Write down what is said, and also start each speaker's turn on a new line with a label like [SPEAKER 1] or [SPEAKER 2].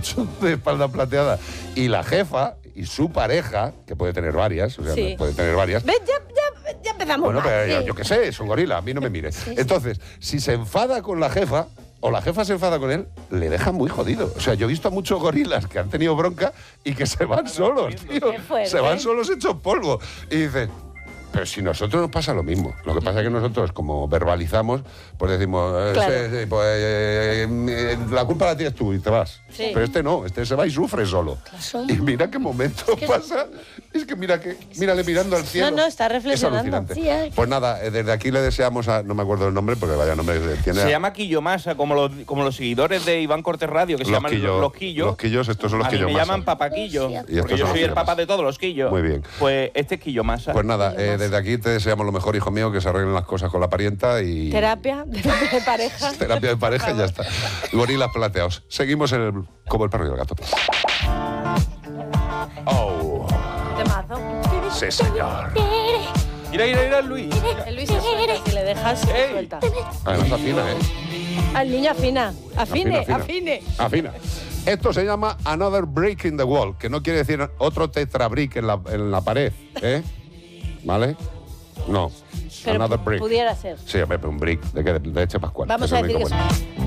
[SPEAKER 1] macho de espalda plateada y la jefa y su pareja, que puede tener varias, o sea,
[SPEAKER 2] Sí.
[SPEAKER 1] puede tener varias.
[SPEAKER 2] ¿Ves? Ya empezamos.
[SPEAKER 1] Bueno,
[SPEAKER 2] mal,
[SPEAKER 1] pero
[SPEAKER 2] sí.
[SPEAKER 1] yo qué sé, es un gorila, a mí no me mires.
[SPEAKER 2] Sí.
[SPEAKER 1] Entonces, si se enfada con la jefa, o la jefa se enfada con él, le deja muy jodido. O sea, yo he visto a muchos gorilas que han tenido bronca y que se van solos, tío.
[SPEAKER 2] Qué fuerte.
[SPEAKER 1] Se van solos hechos polvo. Y dices, pero si nosotros nos pasa lo mismo. Lo que pasa es que nosotros, como verbalizamos, pues decimos,
[SPEAKER 2] Claro.
[SPEAKER 1] sí, pues la culpa la tienes tú y te vas.
[SPEAKER 2] Sí.
[SPEAKER 1] Pero este no, este se va y sufre solo. Y mira qué momento pasa. Es que mírale mirando al cielo.
[SPEAKER 2] No, está reflexionando.
[SPEAKER 1] Es alucinante.
[SPEAKER 2] Sí,
[SPEAKER 1] Pues nada, desde aquí le deseamos a... No me acuerdo el nombre, porque vaya nombre tiene...
[SPEAKER 3] Se llama Quillomasa, como los seguidores de Iván Cortés Radio, que se llaman los Quillos.
[SPEAKER 1] Los quillos, estos son los
[SPEAKER 3] A mí me
[SPEAKER 1] Quillomasa.
[SPEAKER 3] llaman Papaquillo,
[SPEAKER 1] Y estos
[SPEAKER 3] porque
[SPEAKER 1] son
[SPEAKER 3] yo
[SPEAKER 1] los
[SPEAKER 3] soy el
[SPEAKER 1] Quillomasa.
[SPEAKER 3] papá de todos los quillos.
[SPEAKER 1] Muy bien.
[SPEAKER 3] Pues este es Quillomasa.
[SPEAKER 1] Pues nada, desde aquí te deseamos lo mejor, hijo mío, que se arreglen las cosas con la parienta y...
[SPEAKER 2] Terapia de pareja.
[SPEAKER 1] Terapia de pareja y ya está. Gorilas plateados. Seguimos en el... como el perro y el gato. Oh,
[SPEAKER 2] Temazo.
[SPEAKER 1] sí, señor.
[SPEAKER 3] Mira, Luis.
[SPEAKER 2] El Luis se suelta, si le dejas, se
[SPEAKER 3] Ey.
[SPEAKER 2] suelta.
[SPEAKER 1] Además afina, ¿eh?
[SPEAKER 2] Al niño afina. Afine.
[SPEAKER 1] Afina. Esto se llama Another Break in the Wall, que no quiere decir otro tetrabrick en la pared, ¿eh? ¿Vale? No.
[SPEAKER 2] Pero
[SPEAKER 1] Another brick.
[SPEAKER 2] pudiera ser.
[SPEAKER 1] Sí, hombre, pero un brick de leche pascual.
[SPEAKER 2] Vamos
[SPEAKER 1] Eso
[SPEAKER 2] a
[SPEAKER 1] es lo
[SPEAKER 2] decir
[SPEAKER 1] único
[SPEAKER 2] que
[SPEAKER 1] bueno.